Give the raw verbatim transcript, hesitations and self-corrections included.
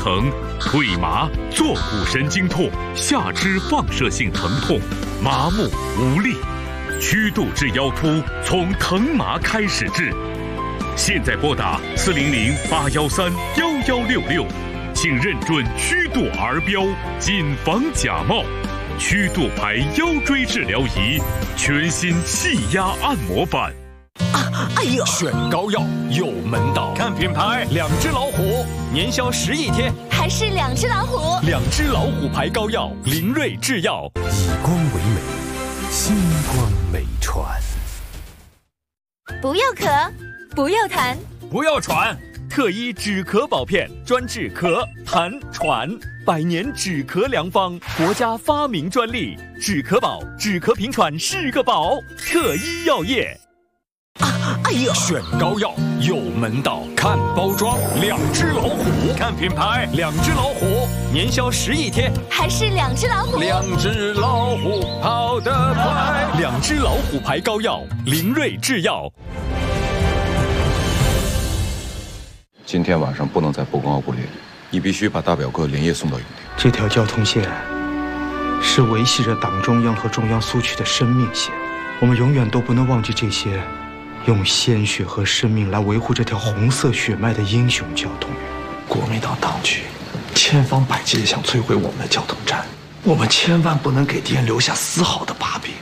疼、腿麻、坐骨神经痛、下肢放射性疼痛、麻木无力。曲度治腰突，从疼麻开始治。现在拨打四零零八幺三幺幺六六，请认准曲度儿标，谨防假冒。曲度牌腰椎治疗仪，全新气压按摩板。 啊，哎呦！ 选膏药有门道，看品牌，两只老虎，年销十亿贴， 还是两只老虎。 两只老虎牌膏药，灵瑞制药，以光为美，星光美传。 不要咳，不要痰， 不要喘，特医止咳宝片，专治咳、痰、喘，百年止咳良方，国家发明专利，止咳宝，止咳平喘是个宝，特医药业。 啊，哎呦！ 选膏药有门道，看包装，两只老虎，看品牌，两只老虎，年销十亿贴， 还是两只老虎。 两只老虎跑得快，两只老虎牌膏药，灵瑞制药。 今天晚上不能再曝光奥布列，你必须把大表哥连夜送到营地。 这条交通线是维系着党中央和中央苏区的生命线，我们永远都不能忘记这些用鲜血和生命来维护这条红色血脉的英雄交通员。 国民党当局千方百计地想摧毁我们的交通站，我们千万不能给敌人留下丝毫的把柄。